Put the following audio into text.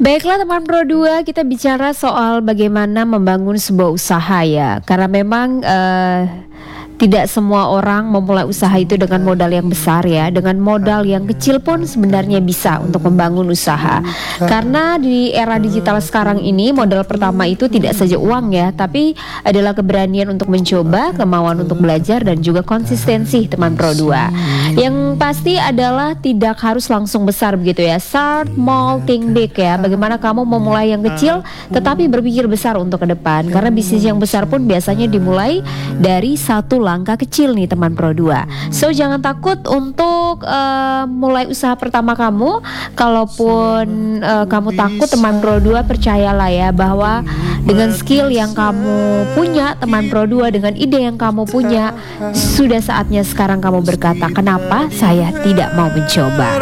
Baiklah teman Pro 2, kita bicara soal bagaimana membangun sebuah usaha ya. Karena memang tidak semua orang memulai usaha itu dengan modal yang besar ya. Dengan modal yang kecil pun sebenarnya bisa untuk membangun usaha. Karena di era digital sekarang ini modal pertama itu tidak saja uang ya, tapi adalah keberanian untuk mencoba, kemauan untuk belajar dan juga konsistensi teman Pro 2. Yang pasti adalah tidak harus langsung besar begitu ya. Start small, think big ya. Bagaimana kamu memulai yang kecil tetapi berpikir besar untuk ke depan. Karena bisnis yang besar pun biasanya dimulai dari satu langkah kecil nih teman Pro 2. So jangan takut untuk mulai usaha pertama kamu. Kalaupun kamu takut teman Pro 2, percayalah ya bahwa dengan skill yang kamu punya teman Pro 2, dengan ide yang kamu punya, sudah saatnya sekarang kamu berkata, kenapa saya tidak mau mencoba.